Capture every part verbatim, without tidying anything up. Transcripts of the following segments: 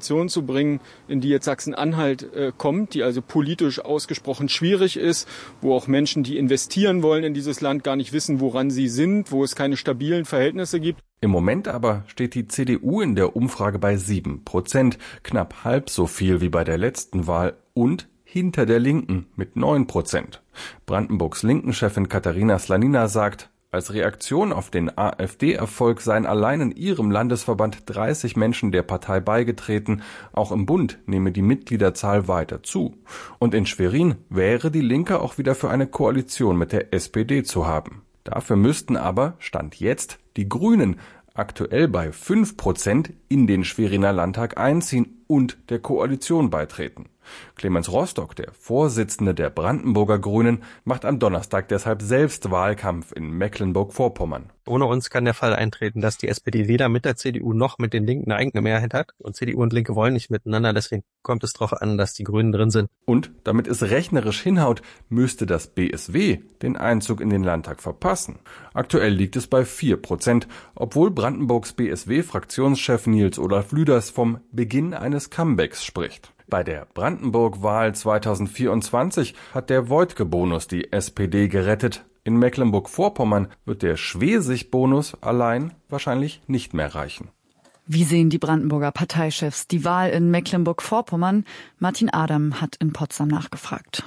Situation zu bringen, in die jetzt Sachsen-Anhalt äh, kommt, die also politisch ausgesprochen schwierig ist, wo auch Menschen, die investieren wollen in dieses Land, gar nicht wissen, woran sie sind, wo es keine stabilen Verhältnisse gibt. Im Moment aber steht die C D U in der Umfrage bei sieben Prozent, knapp halb so viel wie bei der letzten Wahl und hinter der Linken mit neun Prozent. Brandenburgs Linken-Chefin Katharina Slanina sagt, als Reaktion auf den AfD-Erfolg seien allein in ihrem Landesverband dreißig Menschen der Partei beigetreten. Auch im Bund nehme die Mitgliederzahl weiter zu. Und in Schwerin wäre die Linke auch wieder für eine Koalition mit der S P D zu haben. Dafür müssten aber, Stand jetzt, die Grünen aktuell bei fünf Prozent in den Schweriner Landtag einziehen und der Koalition beitreten. Clemens Rostock, der Vorsitzende der Brandenburger Grünen, macht am Donnerstag deshalb selbst Wahlkampf in Mecklenburg-Vorpommern. Ohne uns kann der Fall eintreten, dass die S P D weder mit der C D U noch mit den Linken eine eigene Mehrheit hat. Und C D U und Linke wollen nicht miteinander, deswegen kommt es darauf an, dass die Grünen drin sind. Und damit es rechnerisch hinhaut, müsste das B S W den Einzug in den Landtag verpassen. Aktuell liegt es bei vier Prozent, obwohl Brandenburgs B S W-Fraktionschef Nils Olaf Lüders vom Beginn eines Comebacks spricht. Bei der Brandenburg-Wahl zweitausendvierundzwanzig hat der Woidke-Bonus die S P D gerettet. In Mecklenburg-Vorpommern wird der Schwesig-Bonus allein wahrscheinlich nicht mehr reichen. Wie sehen die Brandenburger Parteichefs die Wahl in Mecklenburg-Vorpommern? Martin Adam hat in Potsdam nachgefragt.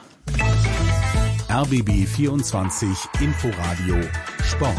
R B B vierundzwanzig Inforadio Sport.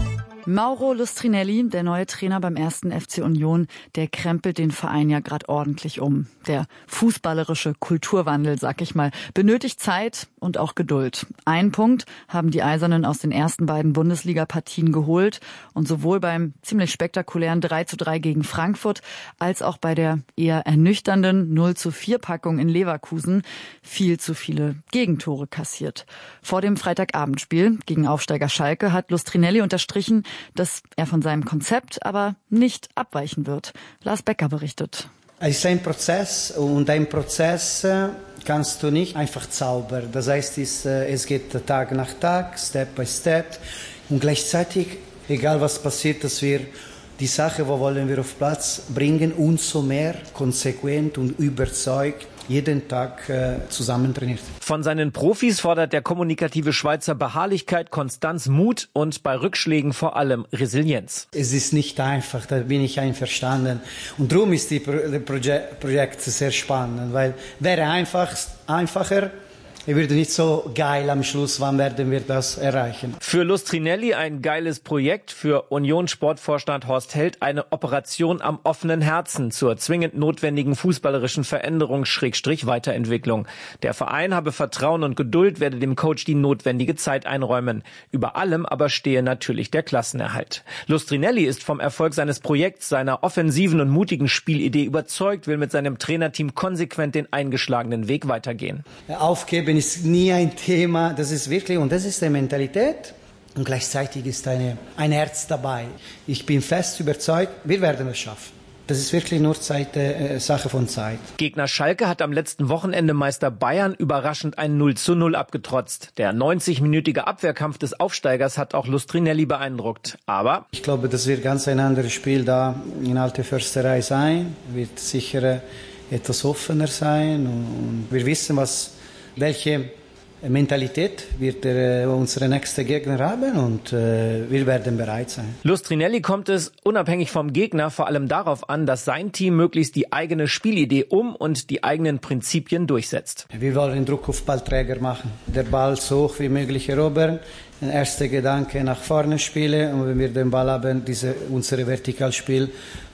Mauro Lustrinelli, der neue Trainer beim ersten F C Union, der krempelt den Verein ja gerade ordentlich um. Der fußballerische Kulturwandel, sag ich mal, benötigt Zeit und auch Geduld. Einen Punkt haben die Eisernen aus den ersten beiden Bundesliga-Partien geholt und sowohl beim ziemlich spektakulären drei zu drei gegen Frankfurt als auch bei der eher ernüchternden null zu vier Packung in Leverkusen viel zu viele Gegentore kassiert. Vor dem Freitagabendspiel gegen Aufsteiger Schalke hat Lustrinelli unterstrichen, dass er von seinem Konzept aber nicht abweichen wird. Lars Becker berichtet. Es ist ein Prozess und ein Prozess kannst du nicht einfach zaubern. Das heißt, es geht Tag nach Tag, Step by Step und gleichzeitig, egal was passiert, dass wir die Sache, wo wollen wir auf Platz bringen, umso mehr konsequent und überzeugt jeden Tag äh, zusammen trainiert. Von seinen Profis fordert der kommunikative Schweizer Beharrlichkeit, Konstanz, Mut und bei Rückschlägen vor allem Resilienz. Es ist nicht einfach, da bin ich einverstanden. Und darum ist die Pro- das Projekt, Projekt sehr spannend, weil wäre einfach, einfacher, er würde nicht so geil am Schluss, wann werden wir das erreichen. Für Lustrinelli ein geiles Projekt, für Union-Sportvorstand Horst Held eine Operation am offenen Herzen zur zwingend notwendigen fußballerischen Veränderung Schrägstrich Weiterentwicklung. Der Verein habe Vertrauen und Geduld, werde dem Coach die notwendige Zeit einräumen. Über allem aber stehe natürlich der Klassenerhalt. Lustrinelli ist vom Erfolg seines Projekts, seiner offensiven und mutigen Spielidee überzeugt, will mit seinem Trainerteam konsequent den eingeschlagenen Weg weitergehen. Aufgeben ist nie ein Thema, das ist wirklich, und das ist die Mentalität und gleichzeitig ist eine, ein Herz dabei. Ich bin fest überzeugt, wir werden es schaffen. Das ist wirklich nur Zeit, äh, Sache von Zeit. Gegner Schalke hat am letzten Wochenende Meister Bayern überraschend ein null zu null abgetrotzt. Der neunzig-minütige Abwehrkampf des Aufsteigers hat auch Lustrinelli beeindruckt. Aber ich glaube, das wird ganz ein anderes Spiel da in Alte Försterei sein, wird sicher etwas offener sein und wir wissen, was welche Mentalität wird der, unsere nächste Gegner haben und äh, wir werden bereit sein. Lustrinelli kommt es unabhängig vom Gegner vor allem darauf an, dass sein Team möglichst die eigene Spielidee um und die eigenen Prinzipien durchsetzt. Wir wollen Druck auf Ballträger machen, der Ball so hoch wie möglich erobern, der erste Gedanke nach vorne spielen und wenn wir den Ball haben, diese, unsere Vertikalspiel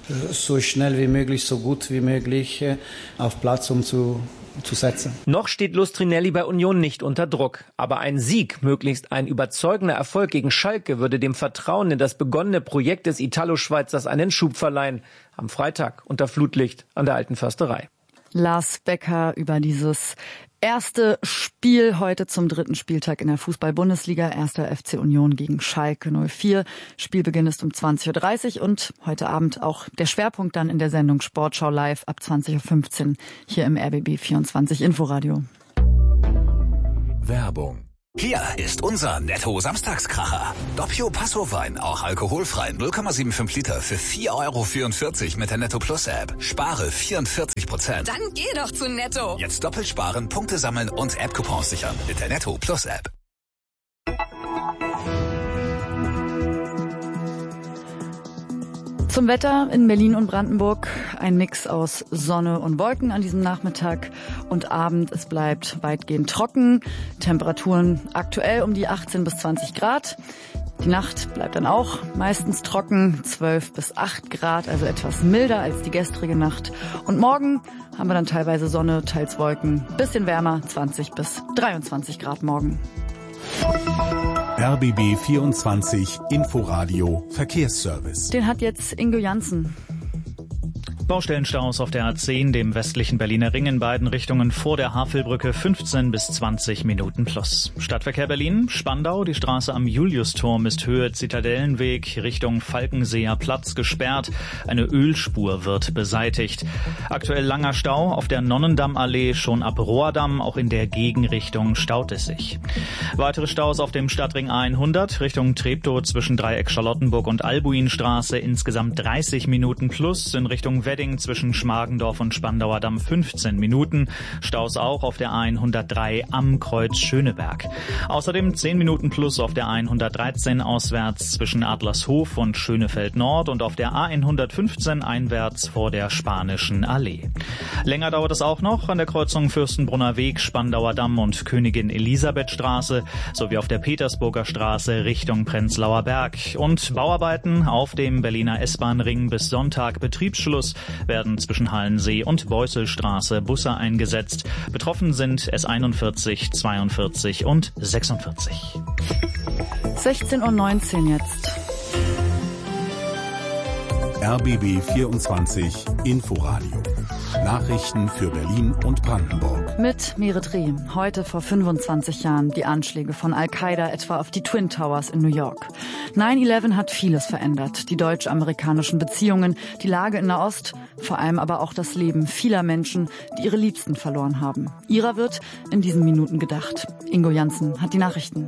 so schnell wie möglich, so gut wie möglich äh, auf Platz um zu zu setzen. Noch steht Lustrinelli bei Union nicht unter Druck. Aber ein Sieg, möglichst ein überzeugender Erfolg gegen Schalke, würde dem Vertrauen in das begonnene Projekt des Italo-Schweizers einen Schub verleihen. Am Freitag unter Flutlicht an der Alten Försterei. Lars Becker über dieses erste Spiel heute zum dritten Spieltag in der Fußball-Bundesliga. Erster F C Union gegen Schalke null vier. Spielbeginn ist um zwanzig Uhr dreißig und heute Abend auch der Schwerpunkt dann in der Sendung Sportschau live ab zwanzig Uhr fünfzehn hier im R B B vierundzwanzig Inforadio. Werbung Hier ist unser Netto-Samstagskracher. Doppio Passo-Wein, auch alkoholfrei, null Komma fünfundsiebzig Liter für vier Euro vierundvierzig mit der Netto Plus App. Spare vierundvierzig Prozent. Dann geh doch zu Netto. Jetzt doppelt sparen, Punkte sammeln und App-Coupons sichern mit der Netto Plus App. Zum Wetter in Berlin und Brandenburg. Ein Mix aus Sonne und Wolken an diesem Nachmittag und Abend. Es bleibt weitgehend trocken. Temperaturen aktuell um die achtzehn bis zwanzig Grad. Die Nacht bleibt dann auch meistens trocken, zwölf bis acht Grad, also etwas milder als die gestrige Nacht. Und morgen haben wir dann teilweise Sonne, teils Wolken. Bisschen wärmer, zwanzig bis dreiundzwanzig Grad morgen. R B B vierundzwanzig Inforadio Verkehrsservice. Den hat jetzt Ingo Janssen. Baustellenstaus auf der A zehn, dem westlichen Berliner Ring in beiden Richtungen vor der Havelbrücke, fünfzehn bis zwanzig Minuten plus. Stadtverkehr Berlin, Spandau, die Straße am Juliusturm ist Höhe Zitadellenweg Richtung Falkenseer Platz gesperrt. Eine Ölspur wird beseitigt. Aktuell langer Stau auf der Nonnendammallee, schon ab Rohrdamm, auch in der Gegenrichtung staut es sich. Weitere Staus auf dem Stadtring hundert Richtung Treptow zwischen Dreieck Charlottenburg und Albuinstraße, insgesamt dreißig Minuten plus, in Richtung Wedding zwischen Schmargendorf und Spandauer Damm fünfzehn Minuten. Staus auch auf der A hundertdrei am Kreuz Schöneberg. Außerdem zehn Minuten plus auf der A hundertdreizehn auswärts zwischen Adlershof und Schönefeld Nord und auf der A hundertfünfzehn einwärts vor der Spanischen Allee. Länger dauert es auch noch an der Kreuzung Fürstenbrunner Weg, Spandauer Damm und Königin Elisabeth Straße sowie auf der Petersburger Straße Richtung Prenzlauer Berg. Und Bauarbeiten auf dem Berliner S-Bahn-Ring bis Sonntag Betriebsschluss werden zwischen Hallensee und Beusselstraße Busse eingesetzt. Betroffen sind S einundvierzig, zweiundvierzig und sechsundvierzig. sechzehn Uhr neunzehn jetzt. R B B vierundzwanzig Inforadio. Nachrichten für Berlin und Brandenburg. Mit Merit Reh. Heute vor fünfundzwanzig Jahren die Anschläge von Al-Qaida etwa auf die Twin Towers in New York. neun elf hat vieles verändert. Die deutsch-amerikanischen Beziehungen, die Lage in Nahost, vor allem aber auch das Leben vieler Menschen, die ihre Liebsten verloren haben. Ihrer wird in diesen Minuten gedacht. Ingo Janssen hat die Nachrichten.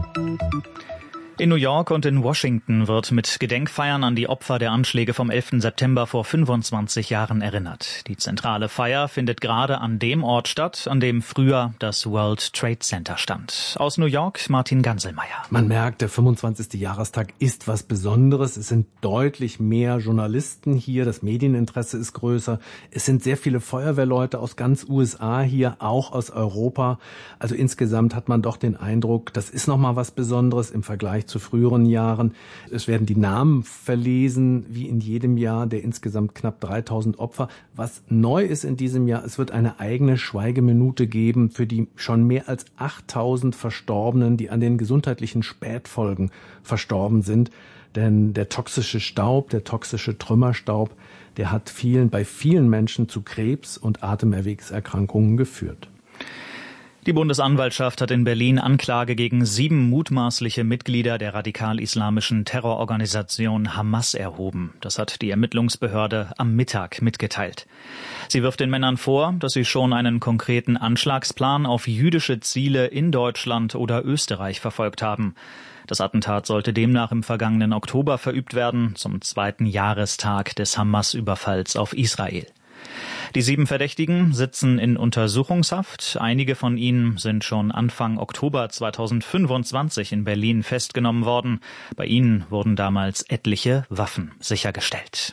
In New York und in Washington wird mit Gedenkfeiern an die Opfer der Anschläge vom elften September vor fünfundzwanzig Jahren erinnert. Die zentrale Feier findet gerade an dem Ort statt, an dem früher das World Trade Center stand. Aus New York, Martin Ganselmeier. Man merkt, der fünfundzwanzigste Jahrestag ist was Besonderes. Es sind deutlich mehr Journalisten hier, das Medieninteresse ist größer. Es sind sehr viele Feuerwehrleute aus ganz U S A hier, auch aus Europa. Also insgesamt hat man doch den Eindruck, das ist nochmal was Besonderes im Vergleich zu früheren Jahren. Es werden die Namen verlesen, wie in jedem Jahr, der insgesamt knapp dreitausend Opfer. Was neu ist in diesem Jahr, es wird eine eigene Schweigeminute geben für die schon mehr als achttausend Verstorbenen, die an den gesundheitlichen Spätfolgen verstorben sind. Denn der toxische Staub, der toxische Trümmerstaub, der hat vielen, bei vielen Menschen zu Krebs und Atemerwegserkrankungen geführt. Die Bundesanwaltschaft hat in Berlin Anklage gegen sieben mutmaßliche Mitglieder der radikal-islamischen Terrororganisation Hamas erhoben. Das hat die Ermittlungsbehörde am Mittag mitgeteilt. Sie wirft den Männern vor, dass sie schon einen konkreten Anschlagsplan auf jüdische Ziele in Deutschland oder Österreich verfolgt haben. Das Attentat sollte demnach im vergangenen Oktober verübt werden, zum zweiten Jahrestag des Hamas-Überfalls auf Israel. Die sieben Verdächtigen sitzen in Untersuchungshaft. Einige von ihnen sind schon Anfang Oktober zweitausendfünfundzwanzig in Berlin festgenommen worden. Bei ihnen wurden damals etliche Waffen sichergestellt.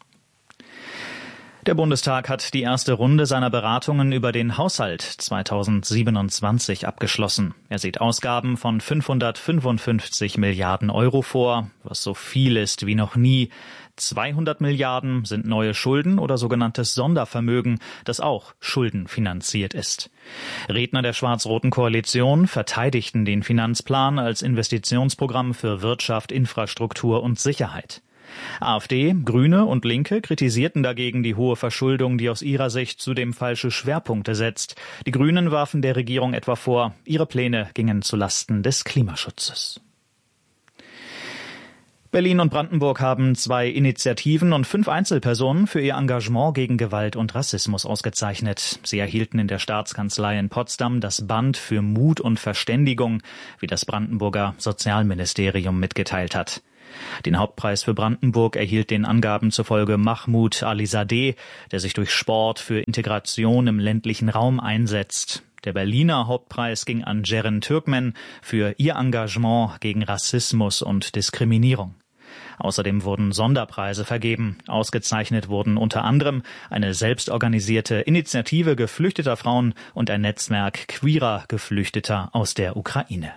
Der Bundestag hat die erste Runde seiner Beratungen über den Haushalt zweitausendsiebenundzwanzig abgeschlossen. Er sieht Ausgaben von fünfhundertfünfundfünfzig Milliarden Euro vor, was so viel ist wie noch nie. zweihundert Milliarden sind neue Schulden oder sogenanntes Sondervermögen, das auch schuldenfinanziert ist. Redner der schwarz-roten Koalition verteidigten den Finanzplan als Investitionsprogramm für Wirtschaft, Infrastruktur und Sicherheit. AfD, Grüne und Linke kritisierten dagegen die hohe Verschuldung, die aus ihrer Sicht zudem falsche Schwerpunkte setzt. Die Grünen warfen der Regierung etwa vor, ihre Pläne gingen zulasten des Klimaschutzes. Berlin und Brandenburg haben zwei Initiativen und fünf Einzelpersonen für ihr Engagement gegen Gewalt und Rassismus ausgezeichnet. Sie erhielten in der Staatskanzlei in Potsdam das Band für Mut und Verständigung, wie das Brandenburger Sozialministerium mitgeteilt hat. Den Hauptpreis für Brandenburg erhielt den Angaben zufolge Mahmoud Alizadeh, der sich durch Sport für Integration im ländlichen Raum einsetzt. Der Berliner Hauptpreis ging an Ceren Türkmen für ihr Engagement gegen Rassismus und Diskriminierung. Außerdem wurden Sonderpreise vergeben. Ausgezeichnet wurden unter anderem eine selbstorganisierte Initiative geflüchteter Frauen und ein Netzwerk queerer Geflüchteter aus der Ukraine.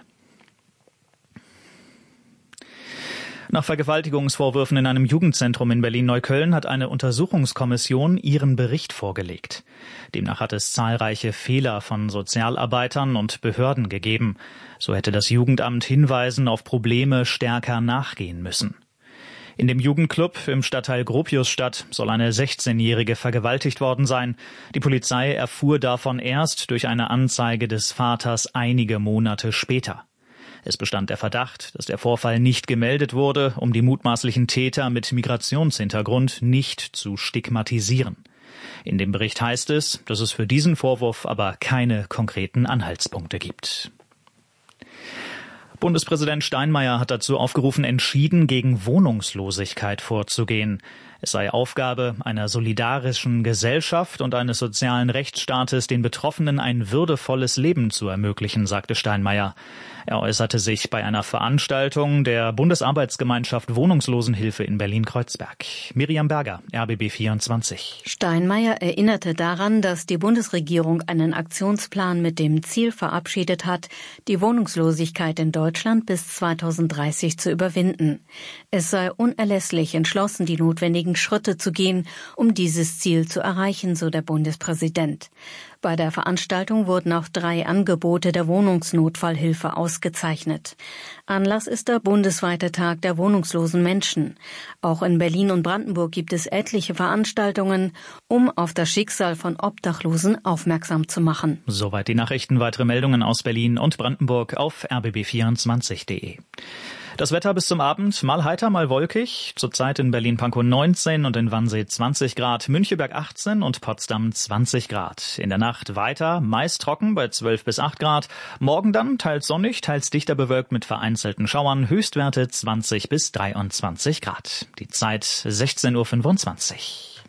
Nach Vergewaltigungsvorwürfen in einem Jugendzentrum in Berlin-Neukölln hat eine Untersuchungskommission ihren Bericht vorgelegt. Demnach hat es zahlreiche Fehler von Sozialarbeitern und Behörden gegeben. So hätte das Jugendamt Hinweisen auf Probleme stärker nachgehen müssen. In dem Jugendclub im Stadtteil Gropiusstadt soll eine sechzehnjährige vergewaltigt worden sein. Die Polizei erfuhr davon erst durch eine Anzeige des Vaters einige Monate später. Es bestand der Verdacht, dass der Vorfall nicht gemeldet wurde, um die mutmaßlichen Täter mit Migrationshintergrund nicht zu stigmatisieren. In dem Bericht heißt es, dass es für diesen Vorwurf aber keine konkreten Anhaltspunkte gibt. Bundespräsident Steinmeier hat dazu aufgerufen, entschieden gegen Wohnungslosigkeit vorzugehen. Es sei Aufgabe einer solidarischen Gesellschaft und eines sozialen Rechtsstaates, den Betroffenen ein würdevolles Leben zu ermöglichen, sagte Steinmeier. Er äußerte sich bei einer Veranstaltung der Bundesarbeitsgemeinschaft Wohnungslosenhilfe in Berlin-Kreuzberg. Miriam Berger, R B B vierundzwanzig. Steinmeier erinnerte daran, dass die Bundesregierung einen Aktionsplan mit dem Ziel verabschiedet hat, die Wohnungslosigkeit in Deutschland bis zweitausenddreißig zu überwinden. Es sei unerlässlich, entschlossen die notwendigen Schritte zu gehen, um dieses Ziel zu erreichen, so der Bundespräsident. Bei der Veranstaltung wurden auch drei Angebote der Wohnungsnotfallhilfe ausgezeichnet. Anlass ist der bundesweite Tag der wohnungslosen Menschen. Auch in Berlin und Brandenburg gibt es etliche Veranstaltungen, um auf das Schicksal von Obdachlosen aufmerksam zu machen. Soweit die Nachrichten. Weitere Meldungen aus Berlin und Brandenburg auf r b b vierundzwanzig punkt de. Das Wetter bis zum Abend, mal heiter, mal wolkig. Zurzeit in Berlin-Pankow neunzehn und in Wannsee zwanzig Grad, Müncheberg achtzehn und Potsdam zwanzig Grad. In der Nacht weiter, meist trocken bei zwölf bis acht Grad. Morgen dann teils sonnig, teils dichter bewölkt mit vereinzelten Schauern. Höchstwerte zwanzig bis dreiundzwanzig Grad. Die Zeit sechzehn Uhr fünfundzwanzig.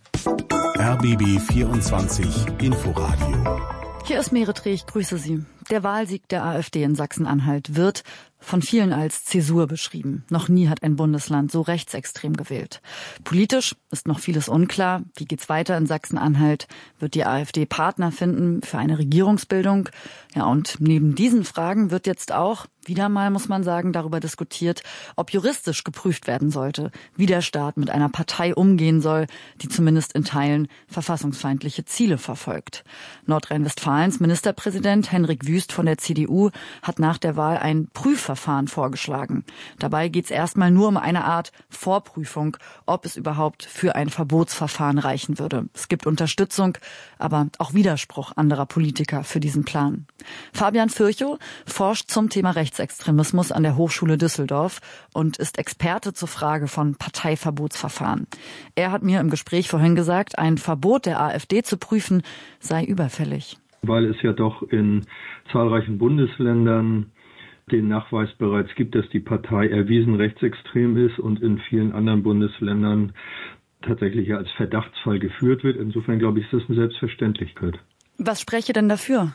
R B B vierundzwanzig Inforadio. Hier ist Meretreh, ich grüße Sie. Der Wahlsieg der AfD in Sachsen-Anhalt wird von vielen als Zäsur beschrieben. Noch nie hat ein Bundesland so rechtsextrem gewählt. Politisch ist noch vieles unklar. Wie geht's weiter in Sachsen-Anhalt? Wird die AfD Partner finden für eine Regierungsbildung? Ja, und neben diesen Fragen wird jetzt auch, wieder mal muss man sagen, darüber diskutiert, ob juristisch geprüft werden sollte, wie der Staat mit einer Partei umgehen soll, die zumindest in Teilen verfassungsfeindliche Ziele verfolgt. Nordrhein-Westfalens Ministerpräsident Henrik Wüst von der C D U hat nach der Wahl ein Prüfverfahren vorgeschlagen. Dabei geht es erstmal nur um eine Art Vorprüfung, ob es überhaupt für ein Verbotsverfahren reichen würde. Es gibt Unterstützung, aber auch Widerspruch anderer Politiker für diesen Plan. Fabian Virchow forscht zum Thema Rechtsextremismus an der Hochschule Düsseldorf und ist Experte zur Frage von Parteiverbotsverfahren. Er hat mir im Gespräch vorhin gesagt, ein Verbot der AfD zu prüfen sei überfällig. Weil es ja doch in zahlreichen Bundesländern den Nachweis bereits gibt, dass die Partei erwiesen rechtsextrem ist und in vielen anderen Bundesländern tatsächlich als Verdachtsfall geführt wird. Insofern glaube ich, ist das eine Selbstverständlichkeit. Was spreche denn dafür?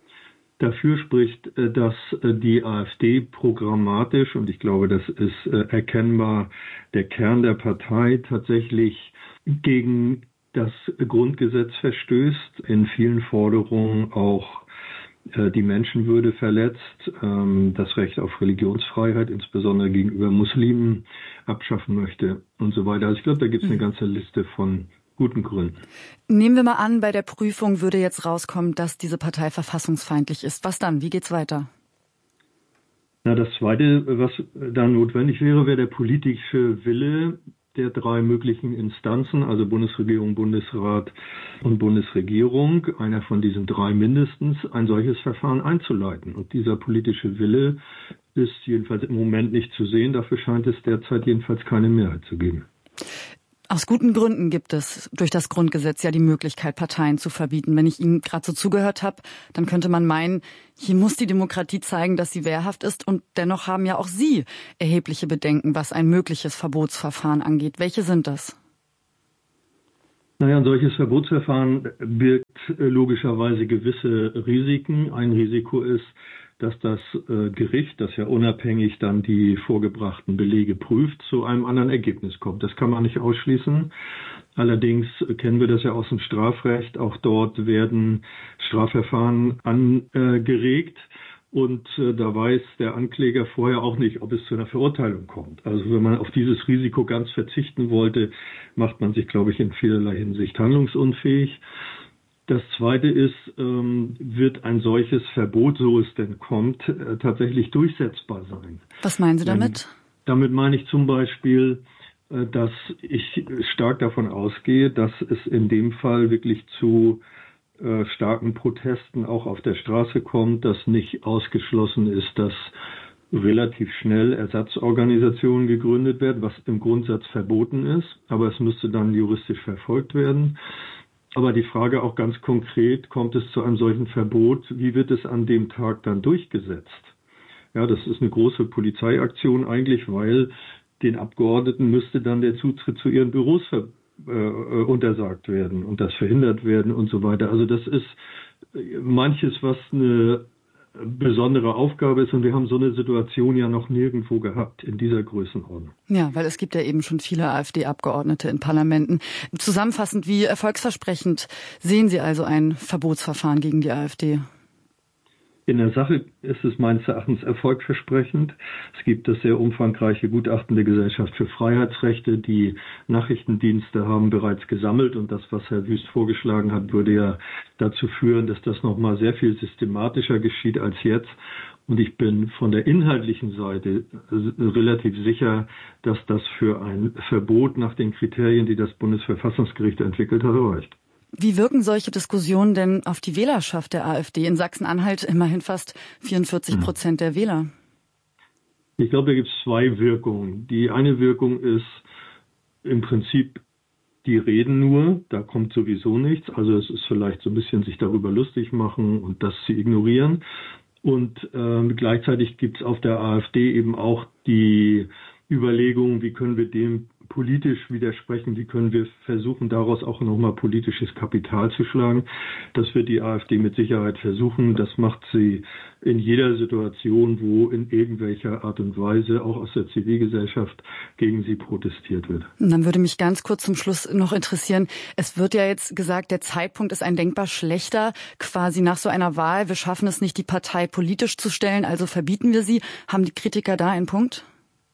Dafür spricht, dass die AfD programmatisch, und ich glaube, das ist erkennbar, der Kern der Partei tatsächlich gegen das Grundgesetz verstößt, in vielen Forderungen auch die Menschenwürde verletzt, das Recht auf Religionsfreiheit, insbesondere gegenüber Muslimen, abschaffen möchte und so weiter. Also ich glaube, da gibt es eine ganze Liste von guten Gründen. Nehmen wir mal an, bei der Prüfung würde jetzt rauskommen, dass diese Partei verfassungsfeindlich ist. Was dann? Wie geht's weiter? Na, das Zweite, was da notwendig wäre, wäre der politische Wille, der drei möglichen Instanzen, also Bundesregierung, Bundesrat und Bundesregierung, einer von diesen drei mindestens, ein solches Verfahren einzuleiten. Und dieser politische Wille ist jedenfalls im Moment nicht zu sehen. Dafür scheint es derzeit jedenfalls keine Mehrheit zu geben. Aus guten Gründen gibt es durch das Grundgesetz ja die Möglichkeit, Parteien zu verbieten. Wenn ich Ihnen gerade so zugehört habe, dann könnte man meinen, hier muss die Demokratie zeigen, dass sie wehrhaft ist. Und dennoch haben ja auch Sie erhebliche Bedenken, was ein mögliches Verbotsverfahren angeht. Welche sind das? Naja, ein solches Verbotsverfahren birgt logischerweise gewisse Risiken. Ein Risiko ist, dass das äh, Gericht, das ja unabhängig dann die vorgebrachten Belege prüft, zu einem anderen Ergebnis kommt. Das kann man nicht ausschließen. Allerdings kennen wir das ja aus dem Strafrecht. Auch dort werden Strafverfahren angeregt. Und äh, da weiß der Ankläger vorher auch nicht, ob es zu einer Verurteilung kommt. Also wenn man auf dieses Risiko ganz verzichten wollte, macht man sich, glaube ich, in vielerlei Hinsicht handlungsunfähig. Das Zweite ist, ähm, wird ein solches Verbot, so es denn kommt, äh, tatsächlich durchsetzbar sein. Was meinen Sie damit? Ähm, damit meine ich zum Beispiel, äh, dass ich stark davon ausgehe, dass es in dem Fall wirklich zu äh, starken Protesten auch auf der Straße kommt, dass nicht ausgeschlossen ist, dass relativ schnell Ersatzorganisationen gegründet werden, was im Grundsatz verboten ist, aber es müsste dann juristisch verfolgt werden. Aber die Frage auch ganz konkret, kommt es zu einem solchen Verbot, wie wird es an dem Tag dann durchgesetzt? Ja, das ist eine große Polizeiaktion eigentlich, weil den Abgeordneten müsste dann der Zutritt zu ihren Büros ver- äh, untersagt werden und das verhindert werden und so weiter. Also das ist manches, was eine besondere Aufgabe ist, und wir haben so eine Situation ja noch nirgendwo gehabt in dieser Größenordnung. Ja, weil es gibt ja eben schon viele AfD-Abgeordnete in Parlamenten. Zusammenfassend, wie erfolgsversprechend sehen Sie also ein Verbotsverfahren gegen die AfD? In der Sache ist es meines Erachtens erfolgversprechend. Es gibt das sehr umfangreiche Gutachten der Gesellschaft für Freiheitsrechte. Die Nachrichtendienste haben bereits gesammelt, und das, was Herr Wüst vorgeschlagen hat, würde ja dazu führen, dass das nochmal sehr viel systematischer geschieht als jetzt. Und ich bin von der inhaltlichen Seite relativ sicher, dass das für ein Verbot nach den Kriterien, die das Bundesverfassungsgericht entwickelt hat, reicht. Wie wirken solche Diskussionen denn auf die Wählerschaft der AfD? In Sachsen-Anhalt immerhin fast vierundvierzig Prozent der Wähler. Ich glaube, da gibt es zwei Wirkungen. Die eine Wirkung ist im Prinzip, die reden nur, da kommt sowieso nichts. Also es ist vielleicht so ein bisschen sich darüber lustig machen und das zu ignorieren. Und äh, gleichzeitig gibt es auf der AfD eben auch die Überlegung, wie können wir dem politisch widersprechen, wie können wir versuchen, daraus auch nochmal politisches Kapital zu schlagen. Das wird die AfD mit Sicherheit versuchen. Das macht sie in jeder Situation, wo in irgendwelcher Art und Weise auch aus der Zivilgesellschaft gegen sie protestiert wird. Und dann würde mich ganz kurz zum Schluss noch interessieren, es wird ja jetzt gesagt, der Zeitpunkt ist ein denkbar schlechter, quasi nach so einer Wahl. Wir schaffen es nicht, die Partei politisch zu stellen, also verbieten wir sie. Haben die Kritiker da einen Punkt?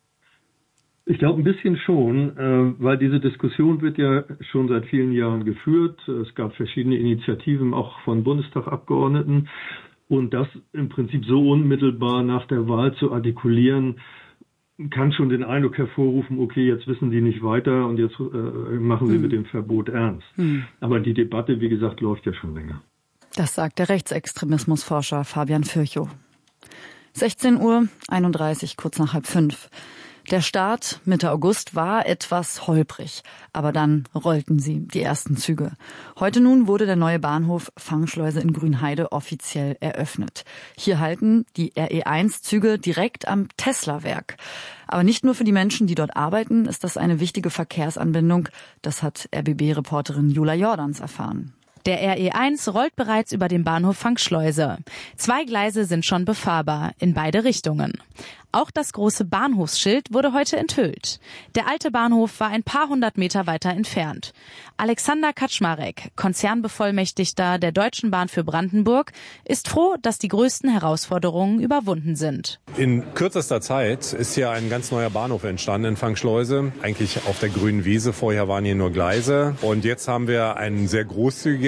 Ich glaube ein bisschen schon, äh, weil diese Diskussion wird ja schon seit vielen Jahren geführt. Es gab verschiedene Initiativen auch von Bundestagabgeordneten, und das im Prinzip so unmittelbar nach der Wahl zu artikulieren, kann schon den Eindruck hervorrufen, okay, jetzt wissen die nicht weiter und jetzt äh, machen sie hm. mit dem Verbot ernst. Hm. Aber die Debatte, wie gesagt, läuft ja schon länger. Das sagt der Rechtsextremismusforscher Fabian Virchow. sechzehn Uhr einunddreißig, kurz nach halb fünf. Der Start Mitte August war etwas holprig, aber dann rollten sie, die ersten Züge. Heute nun wurde der neue Bahnhof Fangschleuse in Grünheide offiziell eröffnet. Hier halten die R E eins Züge direkt am Tesla-Werk. Aber nicht nur für die Menschen, die dort arbeiten, ist das eine wichtige Verkehrsanbindung. Das hat R B B-Reporterin Jula Jordans erfahren. Der R E eins rollt bereits über den Bahnhof Fangschleuse. Zwei Gleise sind schon befahrbar, in beide Richtungen. Auch das große Bahnhofsschild wurde heute enthüllt. Der alte Bahnhof war ein paar hundert Meter weiter entfernt. Alexander Kaczmarek, Konzernbevollmächtigter der Deutschen Bahn für Brandenburg, ist froh, dass die größten Herausforderungen überwunden sind. In kürzester Zeit ist hier ein ganz neuer Bahnhof entstanden in Fangschleuse, eigentlich auf der grünen Wiese. Vorher waren hier nur Gleise, und jetzt haben wir ein sehr großzügiges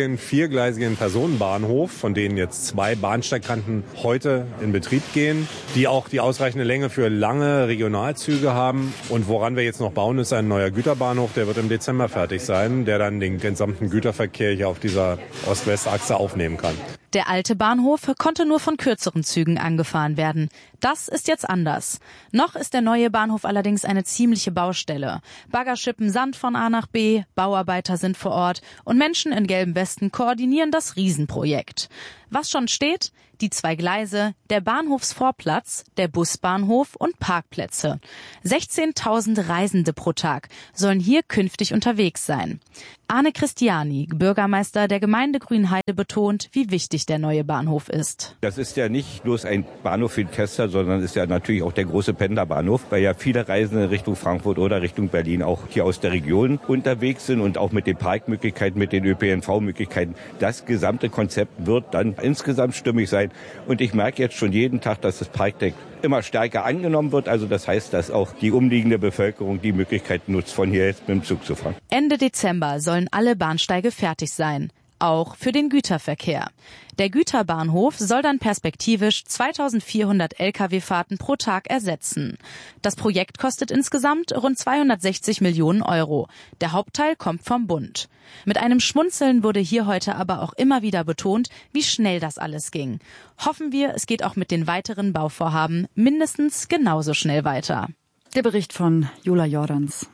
riesigen viergleisigen Personenbahnhof, von denen jetzt zwei Bahnsteigkanten heute in Betrieb gehen, die auch die ausreichende Länge für lange Regionalzüge haben. Und woran wir jetzt noch bauen, ist ein neuer Güterbahnhof, der wird im Dezember fertig sein, der dann den gesamten Güterverkehr hier auf dieser Ost-West-Achse aufnehmen kann. Der alte Bahnhof konnte nur von kürzeren Zügen angefahren werden. Das ist jetzt anders. Noch ist der neue Bahnhof allerdings eine ziemliche Baustelle. Bagger schippen Sand von A nach B, Bauarbeiter sind vor Ort und Menschen in gelben Westen koordinieren das Riesenprojekt. Was schon steht? Die zwei Gleise, der Bahnhofsvorplatz, der Busbahnhof und Parkplätze. sechzehntausend Reisende pro Tag sollen hier künftig unterwegs sein. Arne Christiani, Bürgermeister der Gemeinde Grünheide, betont, wie wichtig der neue Bahnhof ist. Das ist ja nicht bloß ein Bahnhof für die Tester, sondern ist ja natürlich auch der große Pendlerbahnhof, weil ja viele Reisende Richtung Frankfurt oder Richtung Berlin auch hier aus der Region unterwegs sind und auch mit den Parkmöglichkeiten, mit den Ö P N V-Möglichkeiten. Das gesamte Konzept wird dann insgesamt stimmig sein. Und ich merke jetzt schon jeden Tag, dass das Parkdeck immer stärker angenommen wird. Also das heißt, dass auch die umliegende Bevölkerung die Möglichkeit nutzt, von hier jetzt mit dem Zug zu fahren. Ende Dezember sollen alle Bahnsteige fertig sein. Auch für den Güterverkehr. Der Güterbahnhof soll dann perspektivisch zweitausendvierhundert L K W-Fahrten pro Tag ersetzen. Das Projekt kostet insgesamt rund zweihundertsechzig Millionen Euro. Der Hauptteil kommt vom Bund. Mit einem Schmunzeln wurde hier heute aber auch immer wieder betont, wie schnell das alles ging. Hoffen wir, es geht auch mit den weiteren Bauvorhaben mindestens genauso schnell weiter. Der Bericht von Jula Jordans.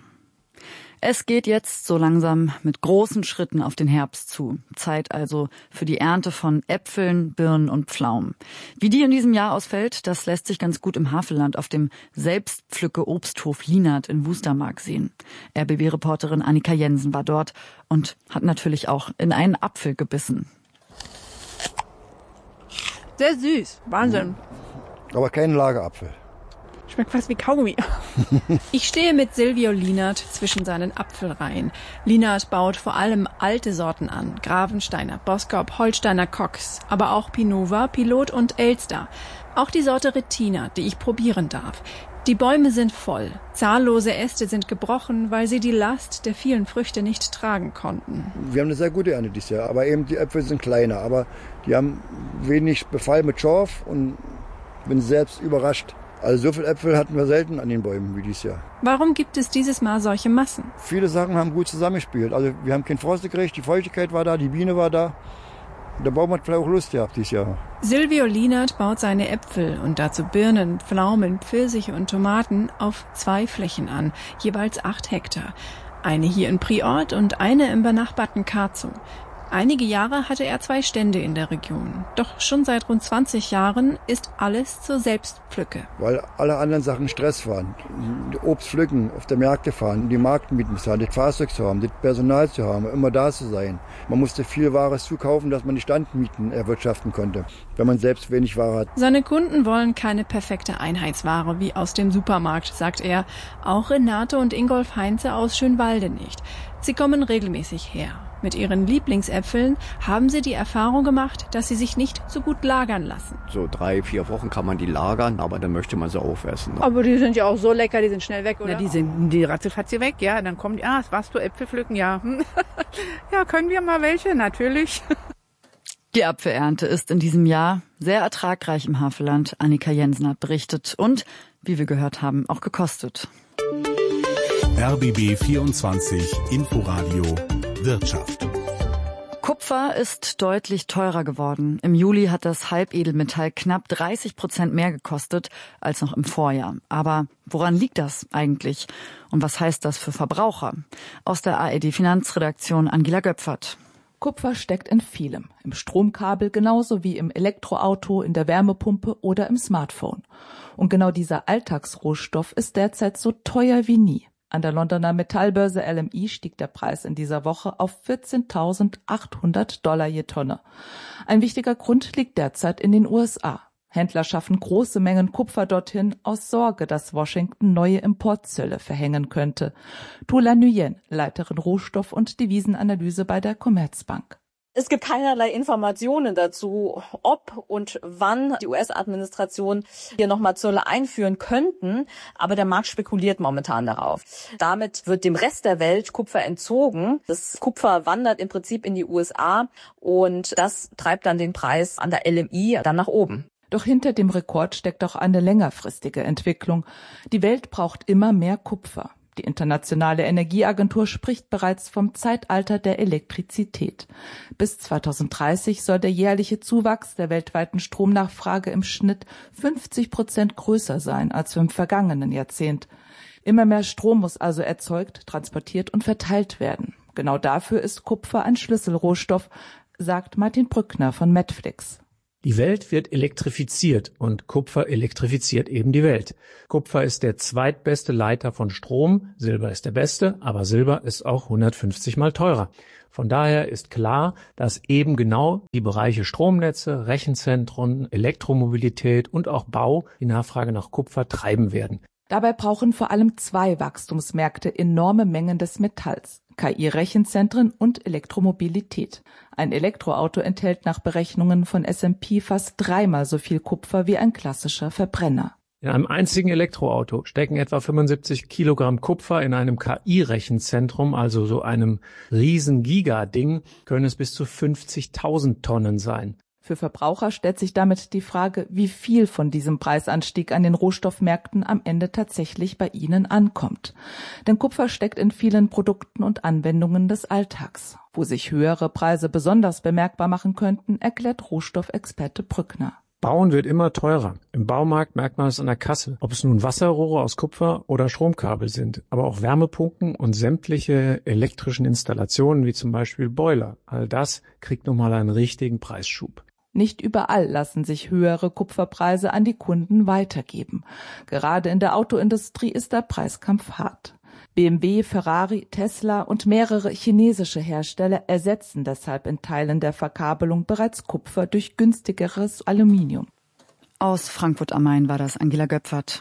Es geht jetzt so langsam mit großen Schritten auf den Herbst zu. Zeit also für die Ernte von Äpfeln, Birnen und Pflaumen. Wie die in diesem Jahr ausfällt, das lässt sich ganz gut im Havelland auf dem Selbstpflücke-Obsthof Lienert in Wustermark sehen. R B B-Reporterin Annika Jensen war dort und hat natürlich auch in einen Apfel gebissen. Sehr süß, Wahnsinn. Aber kein Lagerapfel. Schmeckt fast wie Kaugummi. Ich stehe mit Silvio Lienert zwischen seinen Apfelreihen. Lienert baut vor allem alte Sorten an. Gravensteiner, Boskop, Holsteiner Cox, aber auch Pinova, Pilot und Elster. Auch die Sorte Retina, die ich probieren darf. Die Bäume sind voll. Zahllose Äste sind gebrochen, weil sie die Last der vielen Früchte nicht tragen konnten. Wir haben eine sehr gute Ernte dieses Jahr, aber eben die Äpfel sind kleiner. Aber die haben wenig Befall mit Schorf und bin selbst überrascht. Also so viele Äpfel hatten wir selten an den Bäumen wie dieses Jahr. Warum gibt es dieses Mal solche Massen? Viele Sachen haben gut zusammengespielt. Also wir haben keinen Frost gekriegt, die Feuchtigkeit war da, die Biene war da. Der Baum hat vielleicht auch Lust gehabt dieses Jahr. Silvio Lienert baut seine Äpfel und dazu Birnen, Pflaumen, Pfirsiche und Tomaten auf zwei Flächen an, jeweils acht Hektar. Eine hier in Priort und eine im benachbarten Karzow. Einige Jahre hatte er zwei Stände in der Region. Doch schon seit rund zwanzig Jahren ist alles zur Selbstpflücke. Weil alle anderen Sachen Stress waren. Obst pflücken, auf der Märkte fahren, die Marktmieten zahlen, das Fahrzeug zu haben, das Personal zu haben, immer da zu sein. Man musste viel Ware zukaufen, dass man die Standmieten erwirtschaften konnte, wenn man selbst wenig Ware hat. Seine Kunden wollen keine perfekte Einheitsware wie aus dem Supermarkt, sagt er. Auch Renate und Ingolf Heinze aus Schönwalde nicht. Sie kommen regelmäßig her. Mit ihren Lieblingsäpfeln haben sie die Erfahrung gemacht, dass sie sich nicht so gut lagern lassen. So drei, vier Wochen kann man die lagern, aber dann möchte man sie aufessen. Ne? Aber die sind ja auch so lecker, die sind schnell weg, oder? Na, die sind die ratzefatze weg, ja. Dann kommt, ja, warst du Äpfel pflücken? Ja. Ja, können wir mal welche? Natürlich. Die Apfelernte ist in diesem Jahr sehr ertragreich im Havelland. Annika Jensen hat berichtet und, wie wir gehört haben, auch gekostet. R B B vierundzwanzig Inforadio Wirtschaft. Kupfer ist deutlich teurer geworden. Im Juli hat das Halbedelmetall knapp dreißig Prozent mehr gekostet als noch im Vorjahr. Aber woran liegt das eigentlich? Und was heißt das für Verbraucher? Aus der A R D-Finanzredaktion Angela Göpfert. Kupfer steckt in vielem. Im Stromkabel genauso wie im Elektroauto, in der Wärmepumpe oder im Smartphone. Und genau dieser Alltagsrohstoff ist derzeit so teuer wie nie. An der Londoner Metallbörse L M E stieg der Preis in dieser Woche auf vierzehntausendachthundert Dollar je Tonne. Ein wichtiger Grund liegt derzeit in den U S A. Händler schaffen große Mengen Kupfer dorthin aus Sorge, dass Washington neue Importzölle verhängen könnte. Tula Nguyen, Leiterin Rohstoff- und Devisenanalyse bei der Commerzbank. Es gibt keinerlei Informationen dazu, ob und wann die U S-Administration hier nochmal Zölle einführen könnten. Aber der Markt spekuliert momentan darauf. Damit wird dem Rest der Welt Kupfer entzogen. Das Kupfer wandert im Prinzip in die U S A und das treibt dann den Preis an der L M I dann nach oben. Doch hinter dem Rekord steckt auch eine längerfristige Entwicklung. Die Welt braucht immer mehr Kupfer. Die Internationale Energieagentur spricht bereits vom Zeitalter der Elektrizität. Bis zweitausenddreißig soll der jährliche Zuwachs der weltweiten Stromnachfrage im Schnitt fünfzig Prozent größer sein als im vergangenen Jahrzehnt. Immer mehr Strom muss also erzeugt, transportiert und verteilt werden. Genau dafür ist Kupfer ein Schlüsselrohstoff, sagt Martin Brückner von Medflix. Die Welt wird elektrifiziert und Kupfer elektrifiziert eben die Welt. Kupfer ist der zweitbeste Leiter von Strom, Silber ist der beste, aber Silber ist auch hundertfünfzig mal teurer. Von daher ist klar, dass eben genau die Bereiche Stromnetze, Rechenzentren, Elektromobilität und auch Bau die Nachfrage nach Kupfer treiben werden. Dabei brauchen vor allem zwei Wachstumsmärkte enorme Mengen des Metalls: K I-Rechenzentren und Elektromobilität. Ein Elektroauto enthält nach Berechnungen von S und P fast dreimal so viel Kupfer wie ein klassischer Verbrenner. In einem einzigen Elektroauto stecken etwa fünfundsiebzig Kilogramm Kupfer. In einem K I-Rechenzentrum, also so einem riesen Giga-Ding, können es bis zu fünfzigtausend Tonnen sein. Für Verbraucher stellt sich damit die Frage, wie viel von diesem Preisanstieg an den Rohstoffmärkten am Ende tatsächlich bei ihnen ankommt. Denn Kupfer steckt in vielen Produkten und Anwendungen des Alltags. Wo sich höhere Preise besonders bemerkbar machen könnten, erklärt Rohstoffexperte Brückner. Bauen wird immer teurer. Im Baumarkt merkt man es an der Kasse, ob es nun Wasserrohre aus Kupfer oder Stromkabel sind, aber auch Wärmepumpen und sämtliche elektrischen Installationen wie zum Beispiel Boiler. All das kriegt nochmal einen richtigen Preisschub. Nicht überall lassen sich höhere Kupferpreise an die Kunden weitergeben. Gerade in der Autoindustrie ist der Preiskampf hart. B M W, Ferrari, Tesla und mehrere chinesische Hersteller ersetzen deshalb in Teilen der Verkabelung bereits Kupfer durch günstigeres Aluminium. Aus Frankfurt am Main war das Angela Göpfert.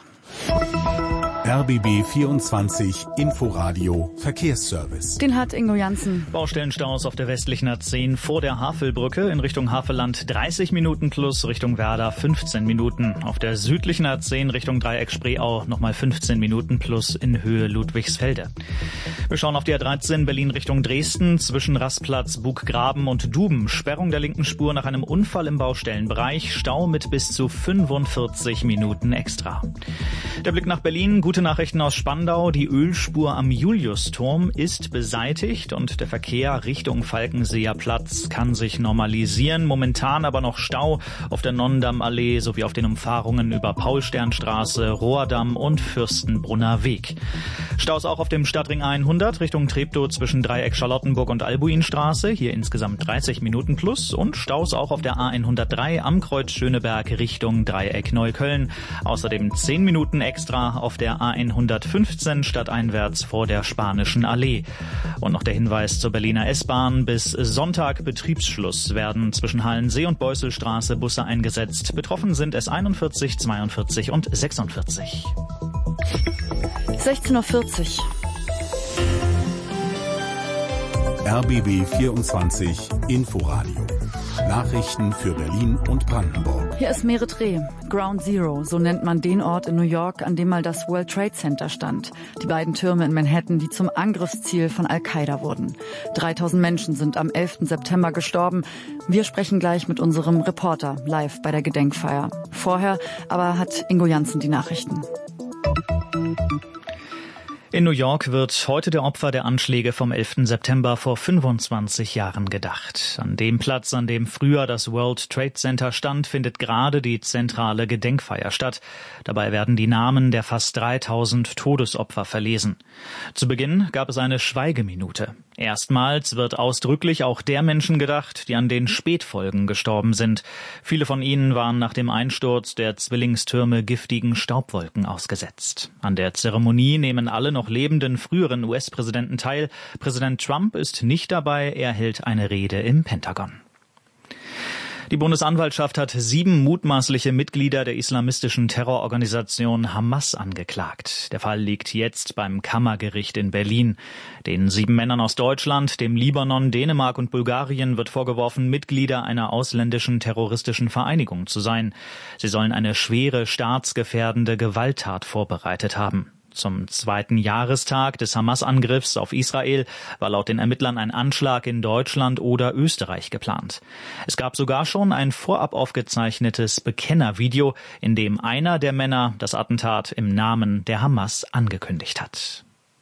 R B B vierundzwanzig Inforadio Verkehrsservice. Den hat Ingo Janssen. Baustellenstaus auf der westlichen A zehn vor der Havelbrücke in Richtung Havelland dreißig Minuten plus, Richtung Werder fünfzehn Minuten. Auf der südlichen A zehn Richtung Dreieck Spreeau nochmal fünfzehn Minuten plus in Höhe Ludwigsfelde. Wir schauen auf die A dreizehn Berlin Richtung Dresden zwischen Rastplatz, Buggraben und Duben. Sperrung der linken Spur nach einem Unfall im Baustellenbereich. Stau mit bis zu fünfundvierzig Minuten extra. Der Blick nach Berlin. Gute Nachrichten aus Spandau. Die Ölspur am Juliusturm ist beseitigt und der Verkehr Richtung Falkenseer Platz kann sich normalisieren. Momentan aber noch Stau auf der Nonnendammallee sowie auf den Umfahrungen über Paulsternstraße, Rohrdamm und Fürstenbrunner Weg. Staus auch auf dem Stadtring hundert Richtung Treptow zwischen Dreieck Charlottenburg und Albuinstraße. Hier insgesamt dreißig Minuten plus. Und Staus auch auf der A hundertdrei am Kreuz Schöneberg Richtung Dreieck Neukölln. Außerdem zehn Minuten extra auf der A hundertfünfzehn stadteinwärts vor der Spanischen Allee. Und noch der Hinweis zur Berliner S-Bahn. Bis Sonntag Betriebsschluss werden zwischen Hallensee und Beusselstraße Busse eingesetzt. Betroffen sind S einundvierzig, zweiundvierzig und sechsundvierzig. sechzehn Uhr vierzig. R B B vierundzwanzig Inforadio. Nachrichten für Berlin und Brandenburg. Hier ist Merit Reh. Ground Zero, so nennt man den Ort in New York, an dem mal das World Trade Center stand. Die beiden Türme in Manhattan, die zum Angriffsziel von Al-Qaida wurden. dreitausend Menschen sind am elften September gestorben. Wir sprechen gleich mit unserem Reporter live bei der Gedenkfeier. Vorher aber hat Ingo Janssen die Nachrichten. In New York wird heute der Opfer der Anschläge vom elften September vor fünfundzwanzig Jahren gedacht. An dem Platz, an dem früher das World Trade Center stand, findet gerade die zentrale Gedenkfeier statt. Dabei werden die Namen der fast dreitausend Todesopfer verlesen. Zu Beginn gab es eine Schweigeminute. Erstmals wird ausdrücklich auch der Menschen gedacht, die an den Spätfolgen gestorben sind. Viele von ihnen waren nach dem Einsturz der Zwillingstürme giftigen Staubwolken ausgesetzt. An der Zeremonie nehmen alle noch lebenden früheren U S-Präsidenten teil. Präsident Trump ist nicht dabei, er hält eine Rede im Pentagon. Die Bundesanwaltschaft hat sieben mutmaßliche Mitglieder der islamistischen Terrororganisation Hamas angeklagt. Der Fall liegt jetzt beim Kammergericht in Berlin. Den sieben Männern aus Deutschland, dem Libanon, Dänemark und Bulgarien wird vorgeworfen, Mitglieder einer ausländischen terroristischen Vereinigung zu sein. Sie sollen eine schwere staatsgefährdende Gewalttat vorbereitet haben. Zum zweiten Jahrestag des Hamas-Angriffs auf Israel war laut den Ermittlern ein Anschlag in Deutschland oder Österreich geplant. Es gab sogar schon ein vorab aufgezeichnetes Bekennervideo, in dem einer der Männer das Attentat im Namen der Hamas angekündigt hat.